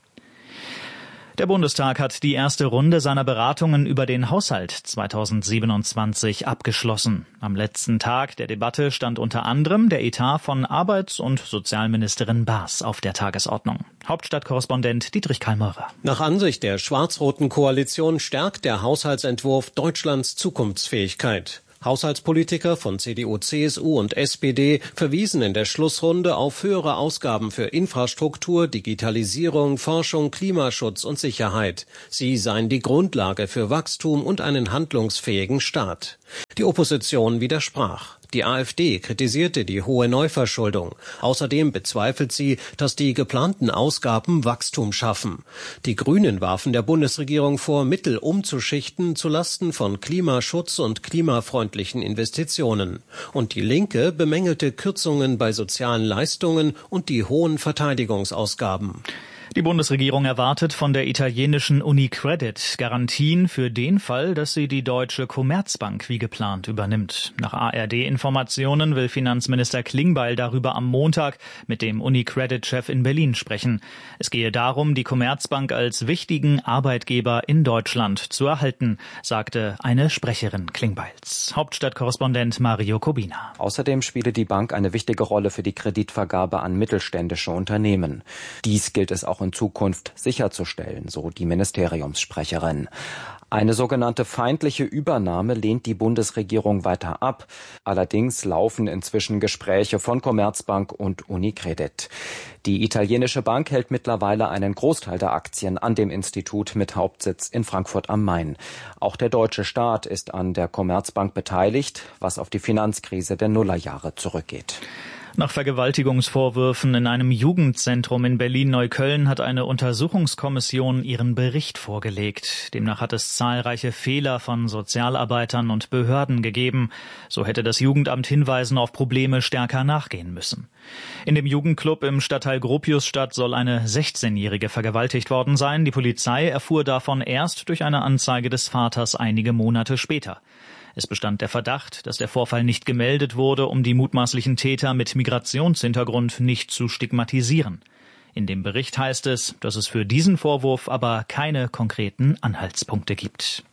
Der Bundestag hat die erste Runde seiner Beratungen über den Haushalt zweitausendsiebenundzwanzig abgeschlossen. Am letzten Tag der Debatte stand unter anderem der Etat von Arbeits- und Sozialministerin Baas auf der Tagesordnung. Hauptstadtkorrespondent Dietrich Kallmörer. Nach Ansicht der schwarz-roten Koalition stärkt der Haushaltsentwurf Deutschlands Zukunftsfähigkeit. Haushaltspolitiker von C D U, C S U und S P D verwiesen in der Schlussrunde auf höhere Ausgaben für Infrastruktur, Digitalisierung, Forschung, Klimaschutz und Sicherheit. Sie seien die Grundlage für Wachstum und einen handlungsfähigen Staat. Die Opposition widersprach. Die AfD kritisierte die hohe Neuverschuldung. Außerdem bezweifelt sie, dass die geplanten Ausgaben Wachstum schaffen. Die Grünen warfen der Bundesregierung vor, Mittel umzuschichten zulasten von Klimaschutz und klimafreundlichen Investitionen. Und die Linke bemängelte Kürzungen bei sozialen Leistungen und die hohen Verteidigungsausgaben. Die Bundesregierung erwartet von der italienischen UniCredit Garantien für den Fall, dass sie die deutsche Commerzbank wie geplant übernimmt. Nach A R D-Informationen will Finanzminister Klingbeil darüber am Montag mit dem UniCredit-Chef in Berlin sprechen. Es gehe darum, die Commerzbank als wichtigen Arbeitgeber in Deutschland zu erhalten, sagte eine Sprecherin Klingbeils. Hauptstadtkorrespondent Mario Kobina. Außerdem spiele die Bank eine wichtige Rolle für die Kreditvergabe an mittelständische Unternehmen. Dies gilt es auch in Zukunft sicherzustellen, so die Ministeriumssprecherin. Eine sogenannte feindliche Übernahme lehnt die Bundesregierung weiter ab. Allerdings laufen inzwischen Gespräche von Commerzbank und UniCredit. Die italienische Bank hält mittlerweile einen Großteil der Aktien an dem Institut mit Hauptsitz in Frankfurt am Main. Auch der deutsche Staat ist an der Commerzbank beteiligt, was auf die Finanzkrise der Nullerjahre zurückgeht. Nach Vergewaltigungsvorwürfen in einem Jugendzentrum in Berlin-Neukölln hat eine Untersuchungskommission ihren Bericht vorgelegt. Demnach hat es zahlreiche Fehler von Sozialarbeitern und Behörden gegeben. So hätte das Jugendamt Hinweisen auf Probleme stärker nachgehen müssen. In dem Jugendclub im Stadtteil Gropiusstadt soll eine sechzehnjährige vergewaltigt worden sein. Die Polizei erfuhr davon erst durch eine Anzeige des Vaters einige Monate später. Es bestand der Verdacht, dass der Vorfall nicht gemeldet wurde, um die mutmaßlichen Täter mit Migrationshintergrund nicht zu stigmatisieren. In dem Bericht heißt es, dass es für diesen Vorwurf aber keine konkreten Anhaltspunkte gibt.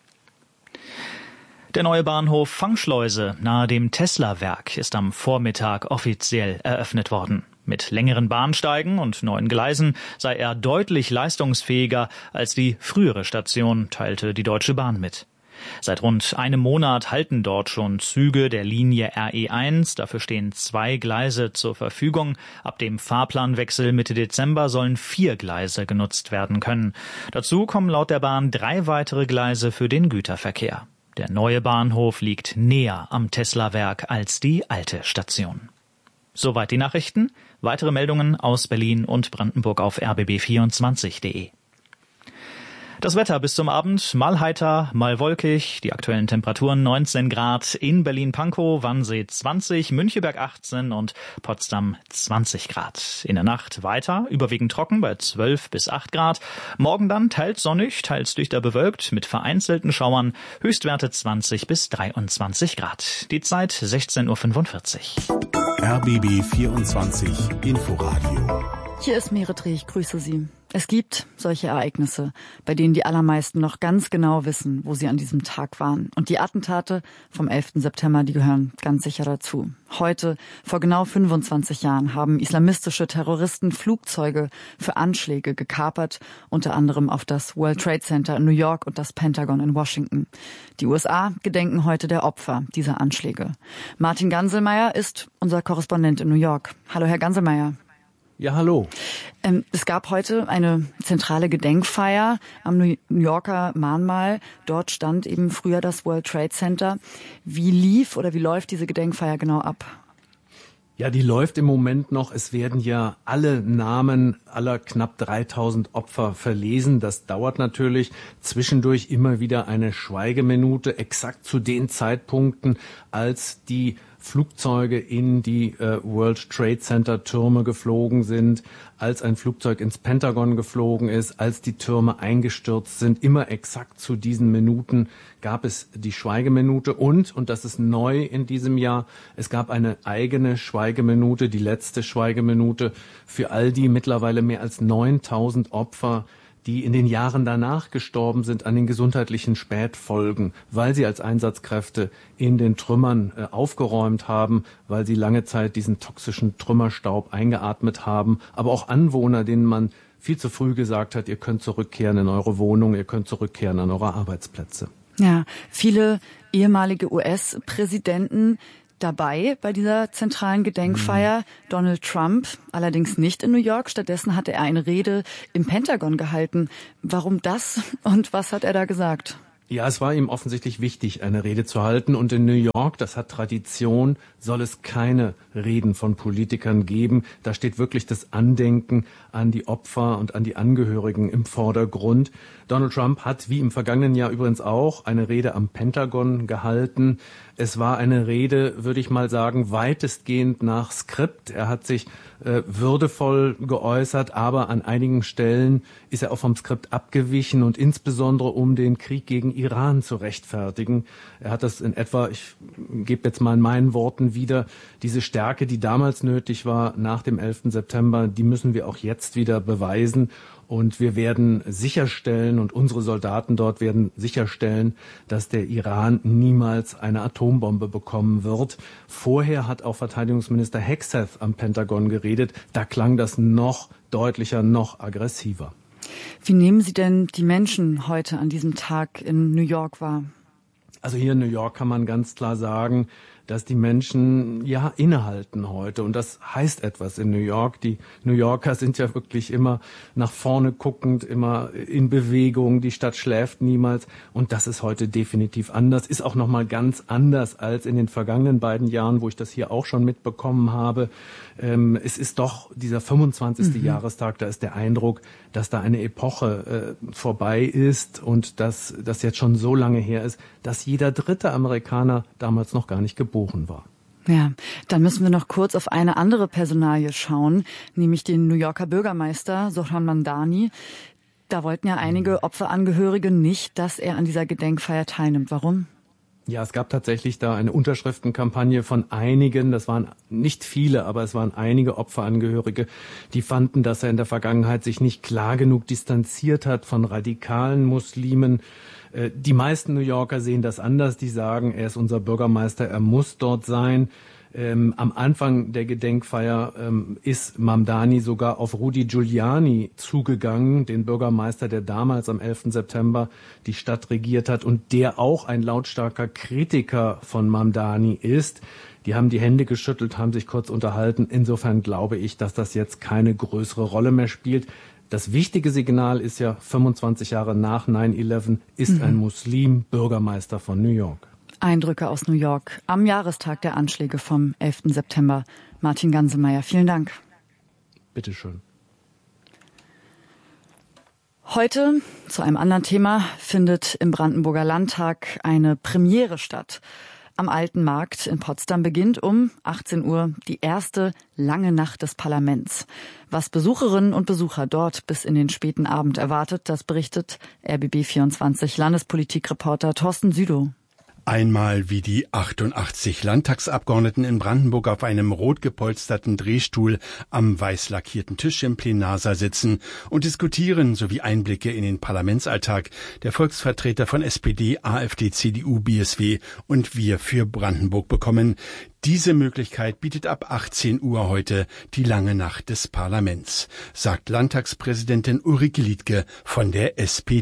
Der neue Bahnhof Fangschleuse nahe dem Tesla-Werk ist am Vormittag offiziell eröffnet worden. Mit längeren Bahnsteigen und neuen Gleisen sei er deutlich leistungsfähiger als die frühere Station, teilte die Deutsche Bahn mit. Seit rund einem Monat halten dort schon Züge der Linie R E eins. Dafür stehen zwei Gleise zur Verfügung. Ab dem Fahrplanwechsel Mitte Dezember sollen vier Gleise genutzt werden können. Dazu kommen laut der Bahn drei weitere Gleise für den Güterverkehr. Der neue Bahnhof liegt näher am Tesla-Werk als die alte Station. Soweit die Nachrichten. Weitere Meldungen aus Berlin und Brandenburg auf r b b vierundzwanzig punkt de. Das Wetter bis zum Abend, mal heiter, mal wolkig. Die aktuellen Temperaturen neunzehn Grad in Berlin-Pankow, Wannsee zwanzig, Müncheberg achtzehn und Potsdam zwanzig Grad. In der Nacht weiter, überwiegend trocken bei zwölf bis acht Grad. Morgen dann teils sonnig, teils dichter bewölkt mit vereinzelten Schauern. Höchstwerte zwanzig bis dreiundzwanzig Grad. Die Zeit sechzehn Uhr fünfundvierzig. R B B vierundzwanzig Inforadio. Hier ist Merit Reh, ich grüße Sie. Es gibt solche Ereignisse, bei denen die allermeisten noch ganz genau wissen, wo sie an diesem Tag waren. Und die Attentate vom elften September, die gehören ganz sicher dazu. Heute, vor genau fünfundzwanzig Jahren, haben islamistische Terroristen Flugzeuge für Anschläge gekapert, unter anderem auf das World Trade Center in New York und das Pentagon in Washington. Die U S A gedenken heute der Opfer dieser Anschläge. Martin Ganselmeier ist unser Korrespondent in New York. Hallo, Herr Ganselmeier. Ja, hallo. Ähm, es gab heute eine zentrale Gedenkfeier am New Yorker Mahnmal. Dort stand eben früher das World Trade Center. Wie lief oder wie läuft diese Gedenkfeier genau ab? Ja, die läuft im Moment noch. Es werden ja alle Namen aller knapp dreitausend Opfer verlesen. Das dauert natürlich. Zwischendurch immer wieder eine Schweigeminute, exakt zu den Zeitpunkten, als die Flugzeuge in die äh, World Trade Center Türme geflogen sind, als ein Flugzeug ins Pentagon geflogen ist, als die Türme eingestürzt sind. Immer exakt zu diesen Minuten gab es die Schweigeminute und, und das ist neu in diesem Jahr, es gab eine eigene Schweigeminute, die letzte Schweigeminute für all die mittlerweile mehr als neuntausend Opfer, die in den Jahren danach gestorben sind an den gesundheitlichen Spätfolgen, weil sie als Einsatzkräfte in den Trümmern äh, aufgeräumt haben, weil sie lange Zeit diesen toxischen Trümmerstaub eingeatmet haben, aber auch Anwohner, denen man viel zu früh gesagt hat, ihr könnt zurückkehren in eure Wohnung, ihr könnt zurückkehren an eure Arbeitsplätze. Ja, viele ehemalige U S-Präsidenten dabei bei dieser zentralen Gedenkfeier. Mhm. Donald Trump allerdings nicht in New York. Stattdessen hatte er eine Rede im Pentagon gehalten. Warum das und was hat er da gesagt? Ja, es war ihm offensichtlich wichtig, eine Rede zu halten. Und in New York, das hat Tradition, soll es keine Reden von Politikern geben. Da steht wirklich das Andenken an die Opfer und an die Angehörigen im Vordergrund. Donald Trump hat, wie im vergangenen Jahr übrigens auch, eine Rede am Pentagon gehalten. Es war eine Rede, würde ich mal sagen, weitestgehend nach Skript. Er hat sich äh, würdevoll geäußert, aber an einigen Stellen ist er auch vom Skript abgewichen und insbesondere um den Krieg gegen Iran zu rechtfertigen. Er hat das in etwa, ich gebe jetzt mal in meinen Worten wieder, diese Stärke, die damals nötig war nach dem elften September, die müssen wir auch jetzt wieder beweisen. Und wir werden sicherstellen und unsere Soldaten dort werden sicherstellen, dass der Iran niemals eine Atombombe bekommen wird. Vorher hat auch Verteidigungsminister Hegseth am Pentagon geredet. Da klang das noch deutlicher, noch aggressiver. Wie nehmen Sie denn die Menschen heute an diesem Tag in New York wahr? Also hier in New York kann man ganz klar sagen, dass die Menschen ja innehalten heute. Und das heißt etwas in New York. Die New Yorker sind ja wirklich immer nach vorne guckend, immer in Bewegung. Die Stadt schläft niemals. Und das ist heute definitiv anders. Ist auch nochmal ganz anders als in den vergangenen beiden Jahren, wo ich das hier auch schon mitbekommen habe. Ähm, es ist doch dieser fünfundzwanzigste Mhm. Jahrestag. Da ist der Eindruck, dass da eine Epoche äh, vorbei ist und dass das jetzt schon so lange her ist, dass jeder dritte Amerikaner damals noch gar nicht geboren war. Ja, dann müssen wir noch kurz auf eine andere Personalie schauen, nämlich den New Yorker Bürgermeister Zohran Mamdani. Da wollten ja einige Opferangehörige nicht, dass er an dieser Gedenkfeier teilnimmt. Warum? Ja, es gab tatsächlich da eine Unterschriftenkampagne von einigen, das waren nicht viele, aber es waren einige Opferangehörige, die fanden, dass er in der Vergangenheit sich nicht klar genug distanziert hat von radikalen Muslimen. Die meisten New Yorker sehen das anders, die sagen, er ist unser Bürgermeister, er muss dort sein. Ähm, am Anfang der Gedenkfeier ähm, ist Mamdani sogar auf Rudy Giuliani zugegangen, den Bürgermeister, der damals am elften September die Stadt regiert hat und der auch ein lautstarker Kritiker von Mamdani ist. Die haben die Hände geschüttelt, haben sich kurz unterhalten. Insofern glaube ich, dass das jetzt keine größere Rolle mehr spielt. Das wichtige Signal ist ja, fünfundzwanzig Jahre nach neun elf ist mhm. ein Muslim Bürgermeister von New York. Eindrücke aus New York am Jahrestag der Anschläge vom elften September. Martin Gansemeyer, vielen Dank. Bitteschön. Heute zu einem anderen Thema findet im Brandenburger Landtag eine Premiere statt. Am Alten Markt in Potsdam beginnt um achtzehn Uhr die erste lange Nacht des Parlaments. Was Besucherinnen und Besucher dort bis in den späten Abend erwartet, das berichtet R B B vierundzwanzig Landespolitikreporter Thorsten Südow. Einmal wie die achtundachtzig Landtagsabgeordneten in Brandenburg auf einem rot gepolsterten Drehstuhl am weiß lackierten Tisch im Plenarsaal sitzen und diskutieren sowie Einblicke in den Parlamentsalltag der Volksvertreter von S P D, A f D, C D U, B S W und Wir für Brandenburg bekommen. Diese Möglichkeit bietet ab achtzehn Uhr heute die lange Nacht des Parlaments, sagt Landtagspräsidentin Ulrike Liedtke von der S P D.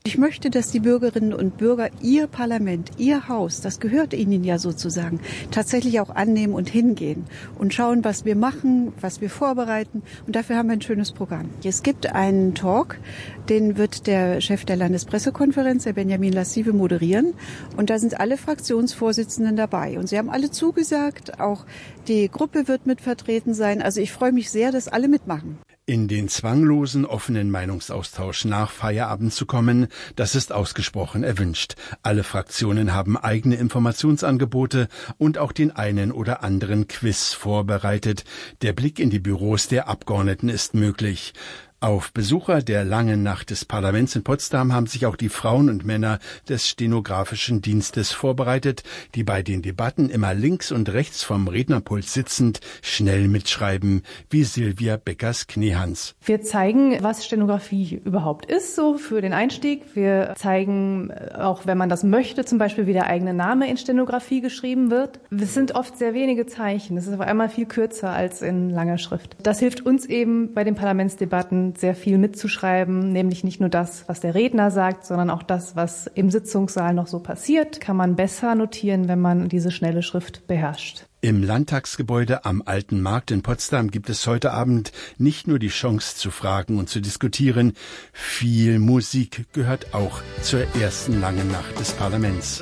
Ich möchte, dass die Bürgerinnen und Bürger ihr Parlament, ihr Haus, das gehört ihnen ja sozusagen, tatsächlich auch annehmen und hingehen und schauen, was wir machen, was wir vorbereiten. Und dafür haben wir ein schönes Programm. Es gibt einen Talk, den wird der Chef der Landespressekonferenz, der Benjamin Lassive, moderieren. Und da sind alle Fraktionsvorsitzenden dabei. Und sie haben alle zugesagt, auch die Gruppe wird mit vertreten sein. Also ich freue mich sehr, dass alle mitmachen. In den zwanglosen, offenen Meinungsaustausch nach Feierabend zu kommen, das ist ausgesprochen erwünscht. Alle Fraktionen haben eigene Informationsangebote und auch den einen oder anderen Quiz vorbereitet. Der Blick in die Büros der Abgeordneten ist möglich. Auf Besucher der langen Nacht des Parlaments in Potsdam haben sich auch die Frauen und Männer des stenografischen Dienstes vorbereitet, die bei den Debatten immer links und rechts vom Rednerpult sitzend schnell mitschreiben, wie Silvia Beckers-Kniehans. Wir zeigen, was Stenografie überhaupt ist, so für den Einstieg. Wir zeigen auch, wenn man das möchte, zum Beispiel, wie der eigene Name in Stenografie geschrieben wird. Es sind oft sehr wenige Zeichen. Es ist auf einmal viel kürzer als in langer Schrift. Das hilft uns eben bei den Parlamentsdebatten, sehr viel mitzuschreiben, nämlich nicht nur das, was der Redner sagt, sondern auch das, was im Sitzungssaal noch so passiert, kann man besser notieren, wenn man diese schnelle Schrift beherrscht. Im Landtagsgebäude am Alten Markt in Potsdam gibt es heute Abend nicht nur die Chance zu fragen und zu diskutieren, viel Musik gehört auch zur ersten langen Nacht des Parlaments.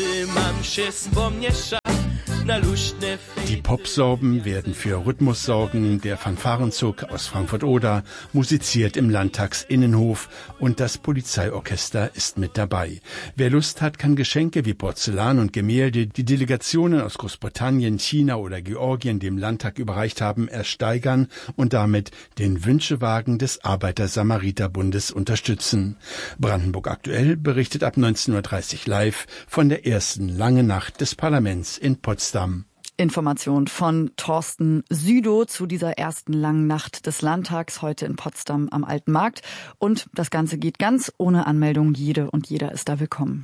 Die Popsorben werden für Rhythmus sorgen. Der Fanfarenzug aus Frankfurt-Oder musiziert im Landtagsinnenhof und das Polizeiorchester ist mit dabei. Wer Lust hat, kann Geschenke wie Porzellan und Gemälde, die Delegationen aus Großbritannien, China oder Georgien dem Landtag überreicht haben, ersteigern und damit den Wünschewagen des Arbeiter-Samariter-Bundes unterstützen. Brandenburg aktuell berichtet ab neunzehn Uhr dreißig live von der ersten langen Nacht des Parlaments in Potsdam. Information von Thorsten Südow zu dieser ersten langen Nacht des Landtags heute in Potsdam am Alten Markt. Und das Ganze geht ganz ohne Anmeldung. Jede und jeder ist da willkommen.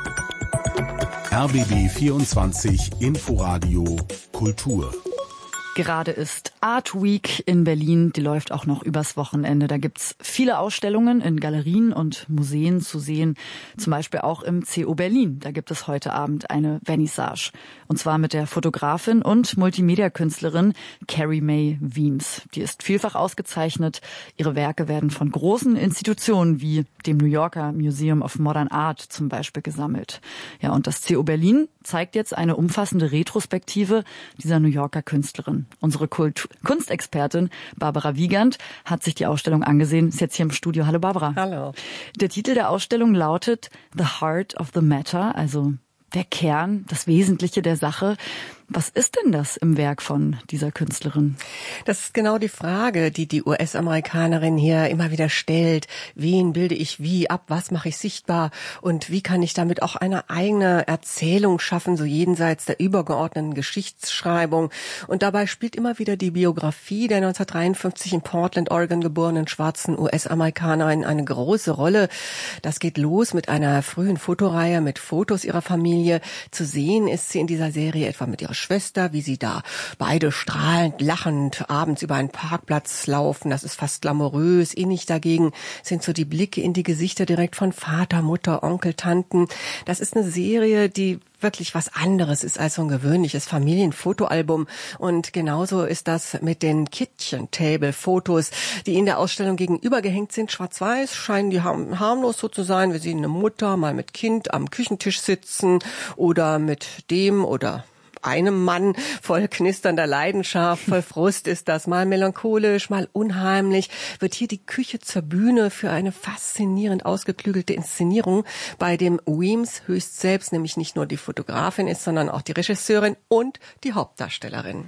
R B B vierundzwanzig Inforadio Kultur. Gerade ist Art Week in Berlin, die läuft auch noch übers Wochenende. Da gibt's viele Ausstellungen in Galerien und Museen zu sehen, zum Beispiel auch im C O Berlin. Da gibt es heute Abend eine Vernissage. Und zwar mit der Fotografin und Multimedia-Künstlerin Carrie Mae Weems. Die ist vielfach ausgezeichnet. Ihre Werke werden von großen Institutionen wie dem New Yorker Museum of Modern Art zum Beispiel gesammelt. Ja, und das C O Berlin zeigt jetzt eine umfassende Retrospektive dieser New Yorker Künstlerin. Unsere Kult- Kunstexpertin Barbara Wiegand hat sich die Ausstellung angesehen, ist jetzt hier im Studio. Hallo Barbara. Hallo. Der Titel der Ausstellung lautet The Heart of the Matter, also der Kern, das Wesentliche der Sache. Was ist denn das im Werk von dieser Künstlerin? Das ist genau die Frage, die die U S-Amerikanerin hier immer wieder stellt. Wen bilde ich wie ab? Was mache ich sichtbar? Und wie kann ich damit auch eine eigene Erzählung schaffen, so jenseits der übergeordneten Geschichtsschreibung? Und dabei spielt immer wieder die Biografie der neunzehnhundertdreiundfünfzig in Portland, Oregon geborenen schwarzen U S-Amerikanerin eine große Rolle. Das geht los mit einer frühen Fotoreihe mit Fotos ihrer Familie. Zu sehen ist sie in dieser Serie etwa mit ihrer Schwester, wie sie da beide strahlend, lachend abends über einen Parkplatz laufen. Das ist fast glamourös. Innig dagegen sind so die Blicke in die Gesichter direkt von Vater, Mutter, Onkel, Tanten. Das ist eine Serie, die wirklich was anderes ist als so ein gewöhnliches Familienfotoalbum. Und genauso ist das mit den Kitchen-Table-Fotos, die in der Ausstellung gegenüber gehängt sind. Schwarz-weiß scheinen die harmlos so zu sein. Wir sehen eine Mutter mal mit Kind am Küchentisch sitzen oder mit dem oder einem Mann voll knisternder Leidenschaft, voll Frust ist das, mal melancholisch, mal unheimlich, wird hier die Küche zur Bühne für eine faszinierend ausgeklügelte Inszenierung, bei dem Weems höchst selbst nämlich nicht nur die Fotografin ist, sondern auch die Regisseurin und die Hauptdarstellerin.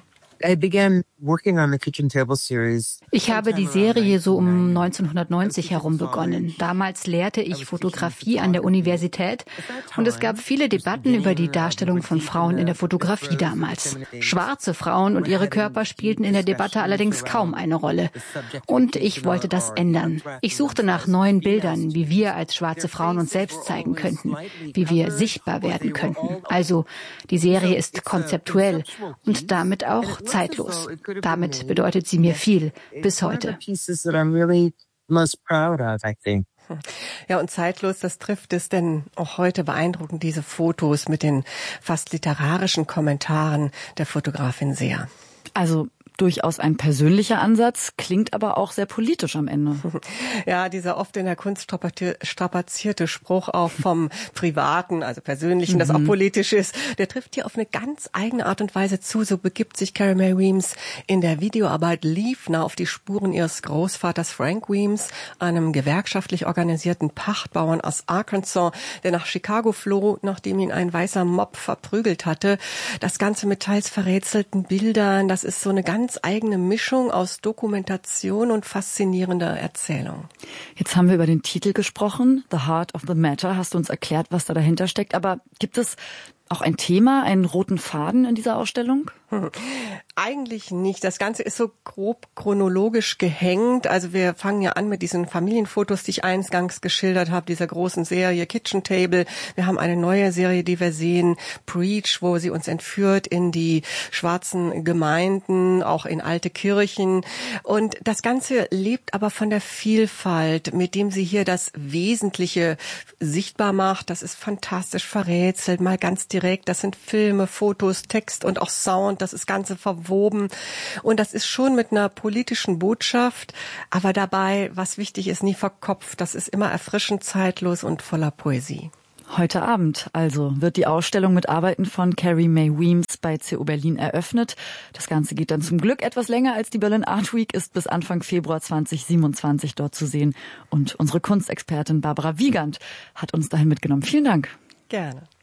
Ich habe die Serie so um neunzehnhundertneunzig herum begonnen. Damals lehrte ich Fotografie an der Universität und es gab viele Debatten über die Darstellung von Frauen in der Fotografie damals. Schwarze Frauen und ihre Körper spielten in der Debatte allerdings kaum eine Rolle. Und ich wollte das ändern. Ich suchte nach neuen Bildern, wie wir als schwarze Frauen uns selbst zeigen könnten, wie wir sichtbar werden könnten. Also die Serie ist konzeptuell und damit auch zeitlos. Damit bedeutet sie mir viel bis heute. Ja, und zeitlos, das trifft es denn auch heute beeindruckend, diese Fotos mit den fast literarischen Kommentaren der Fotografin sehr. Also durchaus ein persönlicher Ansatz, klingt aber auch sehr politisch am Ende. Ja, dieser oft in der Kunst strapazierte Spruch auch vom Privaten, also Persönlichen, mhm. das auch politisch ist, der trifft hier auf eine ganz eigene Art und Weise zu. So begibt sich Carrie Mae Weems in der Videoarbeit Leafner auf die Spuren ihres Großvaters Frank Weems, einem gewerkschaftlich organisierten Pachtbauern aus Arkansas, der nach Chicago floh, nachdem ihn ein weißer Mob verprügelt hatte. Das Ganze mit teils verrätselten Bildern, das ist so eine ganz Ganz eigene Mischung aus Dokumentation und faszinierender Erzählung. Jetzt haben wir über den Titel gesprochen, The Heart of the Matter. Hast du uns erklärt, was da dahinter steckt. Aber gibt es auch ein Thema, einen roten Faden in dieser Ausstellung? Hm. Eigentlich nicht. Das Ganze ist so grob chronologisch gehängt. Also wir fangen ja an mit diesen Familienfotos, die ich eingangs geschildert habe, dieser großen Serie Kitchen Table. Wir haben eine neue Serie, die wir sehen, Preach, wo sie uns entführt in die schwarzen Gemeinden, auch in alte Kirchen. Und das Ganze lebt aber von der Vielfalt, mit dem sie hier das Wesentliche sichtbar macht. Das ist fantastisch verrätselt, mal ganz direkt. Das sind Filme, Fotos, Text und auch Sound. Das ist Ganze verwoben. Und das ist schon mit einer politischen Botschaft, aber dabei, was wichtig ist, nie verkopft. Das ist immer erfrischend, zeitlos und voller Poesie. Heute Abend also wird die Ausstellung mit Arbeiten von Carrie Mae Weems bei C O Berlin eröffnet. Das Ganze geht dann zum Glück etwas länger als die Berlin Art Week, ist bis Anfang Februar zwanzig siebenundzwanzig dort zu sehen. Und unsere Kunstexpertin Barbara Wiegand hat uns dahin mitgenommen. Vielen Dank. Gerne.